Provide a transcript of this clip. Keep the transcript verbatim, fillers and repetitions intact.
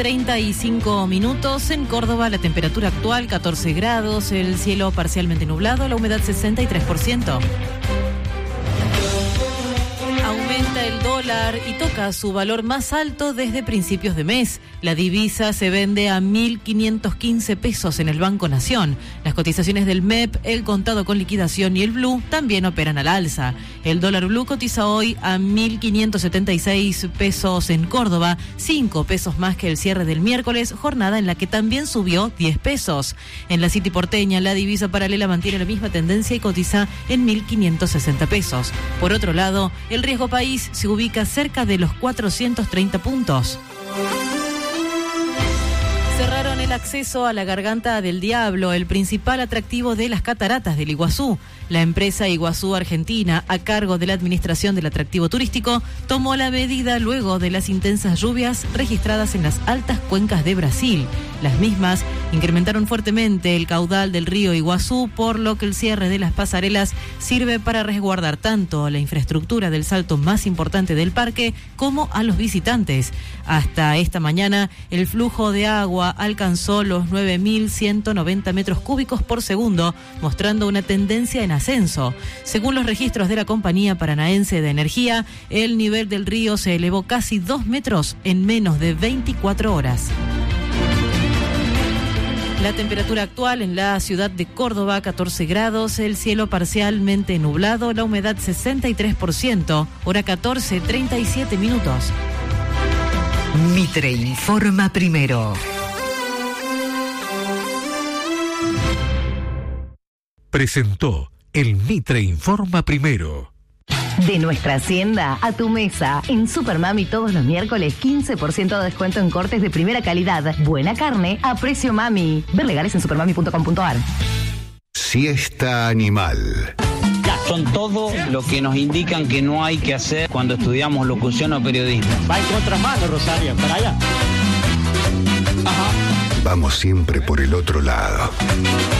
treinta y cinco minutos. En Córdoba la temperatura actual catorce grados, el cielo parcialmente nublado, la humedad sesenta y tres por ciento. Aumenta el dólar y toca su valor más alto desde principios de mes. La divisa se vende a mil quinientos quince pesos en el Banco Nación. Las cotizaciones del M E P, el contado con liquidación y el Blue también operan al alza. El dólar Blue cotiza hoy a mil quinientos setenta y seis pesos en Córdoba, cinco pesos más que el cierre del miércoles, jornada en la que también subió diez pesos. En la City porteña, la divisa paralela mantiene la misma tendencia y cotiza en mil quinientos sesenta pesos. Por otro lado, el riesgo país se ubica cerca de los cuatrocientos treinta puntos. Cerraron el acceso a la Garganta del Diablo, el principal atractivo de las cataratas del Iguazú. La empresa Iguazú Argentina, a cargo de la Administración del Atractivo Turístico, tomó la medida luego de las intensas lluvias registradas en las altas cuencas de Brasil. Las mismas incrementaron fuertemente el caudal del río Iguazú, por lo que el cierre de las pasarelas sirve para resguardar tanto la infraestructura del salto más importante del parque como a los visitantes. Hasta esta mañana, el flujo de agua alcanzó los nueve mil ciento noventa metros cúbicos por segundo, mostrando una tendencia en ascenso. Según los registros de la Compañía Paranaense de Energía, el nivel del río se elevó casi dos metros en menos de veinticuatro horas. La temperatura actual en la ciudad de Córdoba, catorce grados, el cielo parcialmente nublado, la humedad sesenta y tres por ciento, hora catorce, treinta y siete minutos. Mitre informa primero. Presentó el Mitre Informa Primero. De nuestra hacienda a tu mesa. En Supermami todos los miércoles quince por ciento de descuento en cortes de primera calidad. Buena carne a precio mami. Ver legales en supermami punto com punto ar. Siesta animal. Son todo lo que nos indican que no hay que hacer cuando estudiamos locución o periodismo. Va en contramano, Rosario, para allá. Ajá. Vamos siempre por el otro lado.